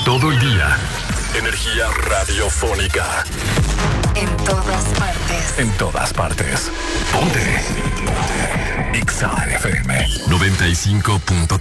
todo el día. Energía radiofónica. En todas partes. En todas partes. Ponte. Ponte. Exa FM 95.3.